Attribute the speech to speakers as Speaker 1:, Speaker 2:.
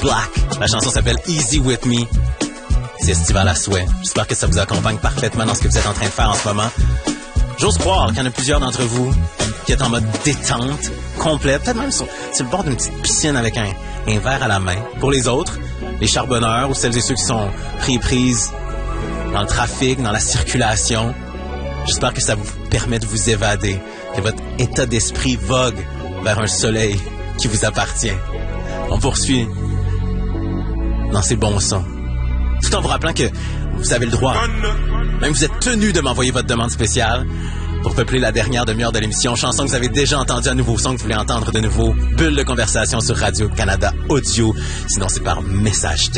Speaker 1: Black. La chanson s'appelle Easy With Me. C'est estival à souhait. J'espère que ça vous accompagne parfaitement dans ce que vous êtes en train de faire en ce moment. J'ose croire qu'il y en a plusieurs d'entre vous qui êtes en mode détente complète, peut-être même sur le bord d'une petite piscine avec un verre à la main. Pour les autres, les charbonneurs ou celles et ceux qui sont pris et prises dans le trafic, dans la circulation, j'espère que ça vous permet de vous évader, que votre état d'esprit vogue vers un soleil qui vous appartient. On poursuit dans ces bons sons, tout en vous rappelant que vous avez le droit, même vous êtes tenu de m'envoyer votre demande spéciale pour peupler la dernière demi-heure de l'émission. Chanson que vous avez déjà entendue, un nouveau son que vous voulez entendre de nouveau. Bulle de conversation sur Radio-Canada Audio. Sinon, c'est par message